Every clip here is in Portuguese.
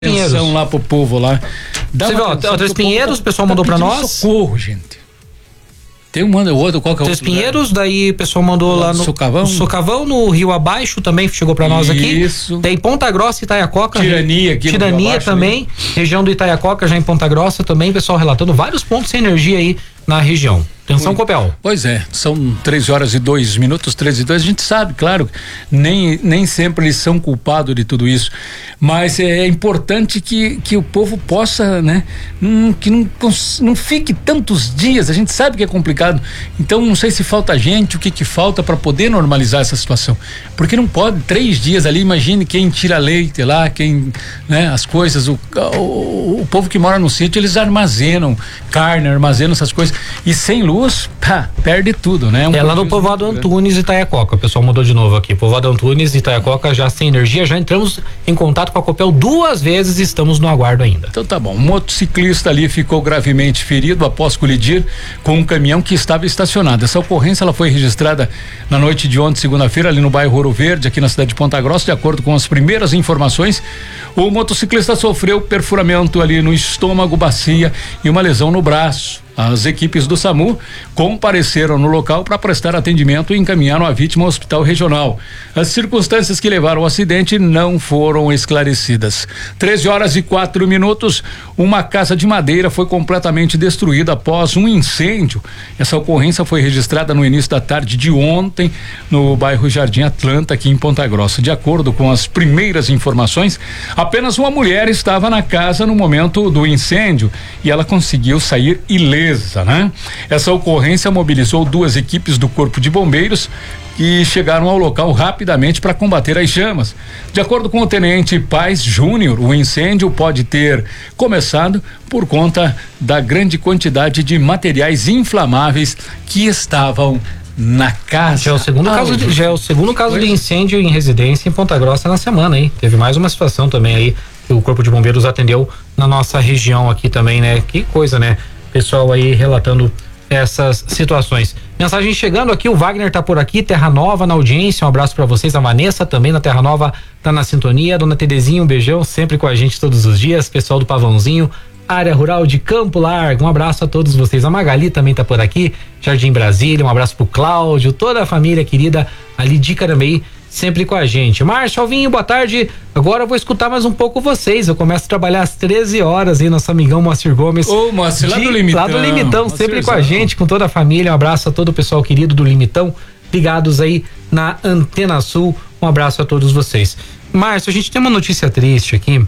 atenção lá pro povo lá. Você viu, Três Pinheiros, o pessoal mandou pra nós. Socorro, gente. Tem um manda o outro, qual que é o Três Pinheiros, daí o pessoal mandou lá no Socavão, no Rio Abaixo também chegou pra nós aqui. Isso. Tem Ponta Grossa e Itaiacoca. Tirania aqui. Tirania também. Região do Itaiacoca, já em Ponta Grossa também, pessoal relatando vários pontos sem energia aí na região. Atenção, Copel. Pois é, são 13h02, 13h02. A gente sabe, claro, nem sempre eles são culpados de tudo isso, mas é importante que o povo possa, né, que não fique tantos dias. A gente sabe que é complicado, então não sei se falta gente, o que falta para poder normalizar essa situação, porque não pode 3 dias ali. Imagine quem tira leite lá, quem, né, as coisas, o povo que mora no sítio, eles armazenam carne, armazenam essas coisas, e sem luz, perde tudo, né? Lá no Povoado Antunes e Itaiacoca, o pessoal mudou de novo aqui, Povoado Antunes e Itaiacoca já sem energia, já entramos em contato com a Copel 2 vezes e estamos no aguardo ainda. Então tá bom, um motociclista ali ficou gravemente ferido após colidir com um caminhão que estava estacionado. Essa ocorrência ela foi registrada na noite de ontem, segunda-feira, ali no bairro Ouro Verde, aqui na cidade de Ponta Grossa. De acordo com as primeiras informações, o motociclista sofreu perfuramento ali no estômago, bacia e uma lesão no braço. As equipes do SAMU compareceram no local para prestar atendimento e encaminharam a vítima ao hospital regional. As circunstâncias que levaram ao acidente não foram esclarecidas. 13h04, uma casa de madeira foi completamente destruída após um incêndio. Essa ocorrência foi registrada no início da tarde de ontem no bairro Jardim Atlanta, aqui em Ponta Grossa. De acordo com as primeiras informações, apenas uma mulher estava na casa no momento do incêndio e ela conseguiu sair ilesa, né? Essa ocorrência mobilizou 2 equipes do Corpo de Bombeiros que chegaram ao local rapidamente para combater as chamas. De acordo com o tenente Paz Júnior, o incêndio pode ter começado por conta da grande quantidade de materiais inflamáveis que estavam na casa. Já é o segundo caso de incêndio em residência em Ponta Grossa na semana, hein? Teve mais uma situação também aí que o Corpo de Bombeiros atendeu na nossa região aqui também, né? Que coisa, né? Pessoal aí relatando essas situações. Mensagem chegando aqui, o Wagner tá por aqui, Terra Nova na audiência, um abraço para vocês. A Vanessa também na Terra Nova tá na sintonia. Dona Terezinha, um beijão, sempre com a gente todos os dias. Pessoal do Pavãozinho, área rural de Campo Largo, um abraço a todos vocês. A Magali também tá por aqui, Jardim Brasília, um abraço pro Cláudio, toda a família querida ali de Carambeí, sempre com a gente. Márcio Alvinho, boa tarde. Agora eu vou escutar mais um pouco vocês. Eu começo a trabalhar às 13 horas aí, nosso amigão Moacir Gomes. Ô, Moacir, lá do Limitão. Lá do Limitão, sempre com a gente, com toda a família. Um abraço a todo o pessoal querido do Limitão, ligados aí na Antena Sul. Um abraço a todos vocês. Márcio, a gente tem uma notícia triste aqui.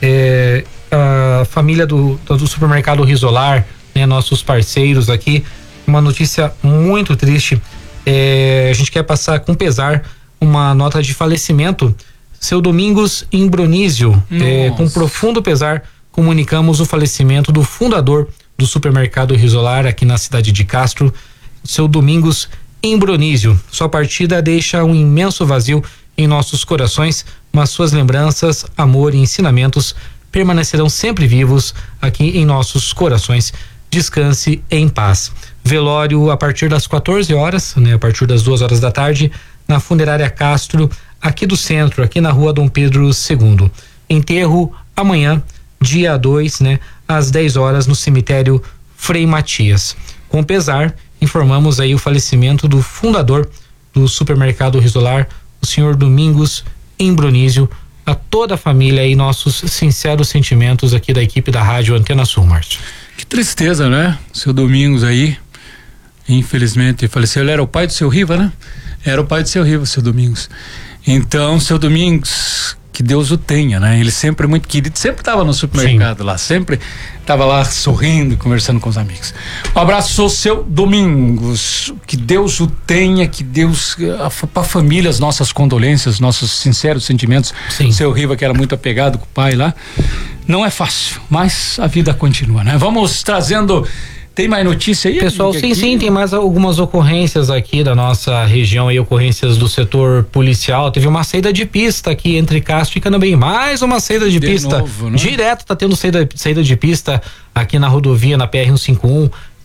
A família do supermercado Risolar, né, nossos parceiros aqui, uma notícia muito triste. A gente quer passar com pesar uma nota de falecimento. Seu Domingos Imbronísio, com profundo pesar, comunicamos o falecimento do fundador do supermercado Risolar aqui na cidade de Castro, seu Domingos Imbronísio. Sua partida deixa um imenso vazio em nossos corações, mas suas lembranças, amor e ensinamentos permanecerão sempre vivos aqui em nossos corações. Descanse em paz. Velório a partir das 14 horas, né, a partir das 2 horas da tarde, na Funerária Castro, aqui do centro, aqui na rua Dom Pedro II. Enterro amanhã, dia 2, né, às 10 horas, no cemitério Frei Matias. Com pesar, informamos aí o falecimento do fundador do supermercado Risolar, o senhor Domingos Imbronísio. A toda a família e nossos sinceros sentimentos aqui da equipe da Rádio Antena Sul, Márcio. Que tristeza, né? Seu Domingos aí, infelizmente faleceu. Ele era o pai do seu Riva, né? Era o pai do seu Riva, seu Domingos. Então, seu Domingos, que Deus o tenha, né? Ele sempre muito querido, sempre estava no supermercado. Sim. Lá, sempre estava lá sorrindo, conversando com os amigos. Um abraço, seu Domingos, que Deus o tenha, que Deus, para a família, as nossas condolências, nossos sinceros sentimentos. Sim. Seu Riva, que era muito apegado com o pai lá. Não é fácil, mas a vida continua, né? Vamos trazendo. Tem mais notícia aí? Pessoal, sim, tem mais algumas ocorrências aqui da nossa região aí, ocorrências do setor policial. Teve uma saída de pista aqui entre Castro e Canambém, mais uma saída de pista. Novo, né? Direto tá tendo saída de pista aqui na rodovia, na PR-151.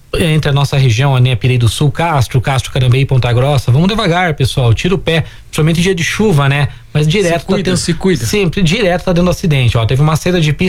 entre a nossa região, a Pirei do Sul, Castro Carambeí, Ponta Grossa. Vamos devagar, pessoal, tira o pé, principalmente em dia de chuva, né? Mas direto se cuida. Sempre direto tá dando acidente, ó. Teve uma saída de pista